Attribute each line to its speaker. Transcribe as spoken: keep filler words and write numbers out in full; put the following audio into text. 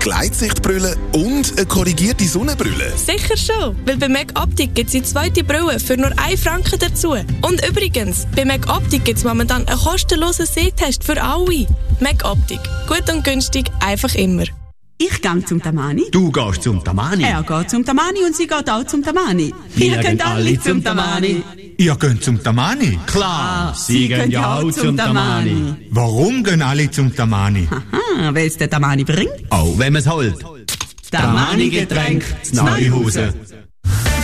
Speaker 1: Gleitsichtbrille und eine korrigierte Sonnenbrille?
Speaker 2: Sicher schon, weil bei Mac Optik gibt es die zweite Brille für nur einen Franken dazu. Und übrigens, bei Mac Optik gibt es momentan einen kostenlosen Sehtest für alle. Mac Optik. Gut und günstig, einfach immer.
Speaker 3: Ich gehe zum Tamani.
Speaker 4: Du gehst zum Tamani.
Speaker 3: Er geht zum Tamani und sie geht auch zum Tamani.
Speaker 4: Wir gehen alle zum Tamani.
Speaker 5: Ihr geht zum Tamani?
Speaker 4: Klar, sie gehen ja auch zum Tamani.
Speaker 5: Warum gehen alle zum Tamani?
Speaker 3: Aha, weil es der Tamani bringt.
Speaker 4: Auch wenn man es holt.
Speaker 3: Tamani-Getränk
Speaker 4: zu Neuhausen.